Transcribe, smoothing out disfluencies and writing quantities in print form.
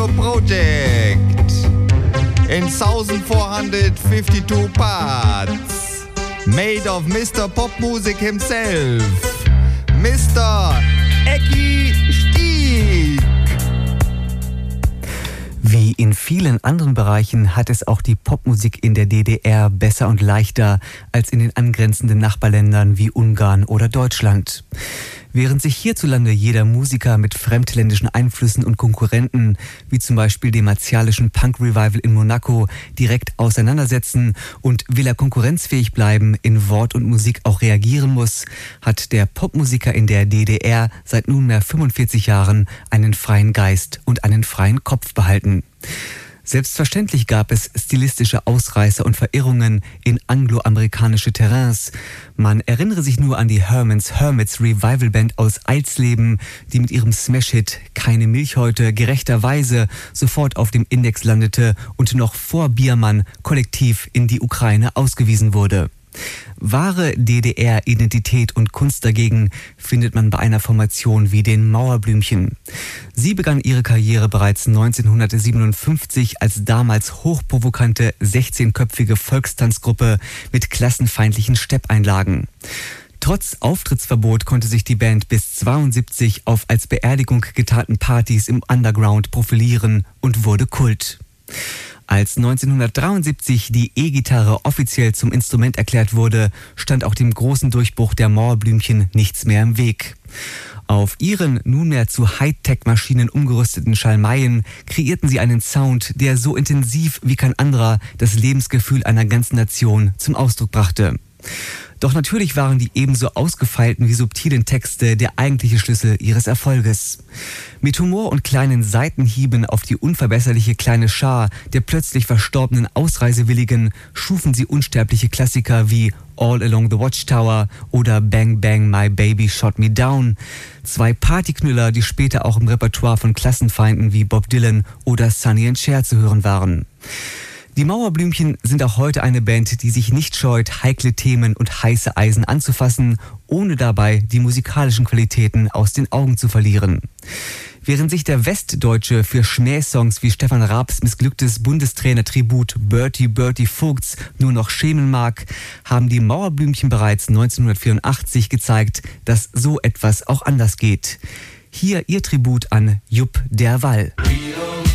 Radio Project in 1452 parts, made of Mr. Pop Music himself, Mr. Ecki Stieg. Wie in vielen anderen Bereichen hat es auch die Popmusik in der DDR besser und leichter als in den angrenzenden Nachbarländern wie Ungarn oder Deutschland. Während sich hierzulande jeder Musiker mit fremdländischen Einflüssen und Konkurrenten, wie zum Beispiel dem martialischen Punk-Revival in Monaco, direkt auseinandersetzen und, will er konkurrenzfähig bleiben, in Wort und Musik auch reagieren muss, hat der Popmusiker in der DDR seit nunmehr 45 Jahren einen freien Geist und einen freien Kopf behalten. Selbstverständlich gab es stilistische Ausreißer und Verirrungen in angloamerikanische Terrains. Man erinnere sich nur an die Herman's Hermits Revival Band aus Eisleben, die mit ihrem Smash-Hit Keine Milchhäute gerechterweise sofort auf dem Index landete und noch vor Biermann kollektiv in die Ukraine ausgewiesen wurde. Wahre DDR-Identität und Kunst dagegen findet man bei einer Formation wie den Mauerblümchen. Sie begann ihre Karriere bereits 1957 als damals hochprovokante 16-köpfige Volkstanzgruppe mit klassenfeindlichen Steppeinlagen. Trotz Auftrittsverbot konnte sich die Band bis 72 auf als Beerdigung getarnten Partys im Underground profilieren und wurde Kult. Als 1973 die E-Gitarre offiziell zum Instrument erklärt wurde, stand auch dem großen Durchbruch der Mauerblümchen nichts mehr im Weg. Auf ihren nunmehr zu Hightech-Maschinen umgerüsteten Schalmeien kreierten sie einen Sound, der so intensiv wie kein anderer das Lebensgefühl einer ganzen Nation zum Ausdruck brachte. Doch natürlich waren die ebenso ausgefeilten wie subtilen Texte der eigentliche Schlüssel ihres Erfolges. Mit Humor und kleinen Seitenhieben auf die unverbesserliche kleine Schar der plötzlich verstorbenen Ausreisewilligen schufen sie unsterbliche Klassiker wie All Along the Watchtower oder Bang Bang My Baby Shot Me Down. Zwei Partyknüller, die später auch im Repertoire von Klassenfeinden wie Bob Dylan oder Sonny and Cher zu hören waren. Die Mauerblümchen sind auch heute eine Band, die sich nicht scheut, heikle Themen und heiße Eisen anzufassen, ohne dabei die musikalischen Qualitäten aus den Augen zu verlieren. Während sich der Westdeutsche für Schmähsongs wie Stefan Raabs missglücktes Bundestrainer-Tribut Bertie Bertie Vogts nur noch schämen mag, haben die Mauerblümchen bereits 1984 gezeigt, dass so etwas auch anders geht. Hier ihr Tribut an Jupp der Wall.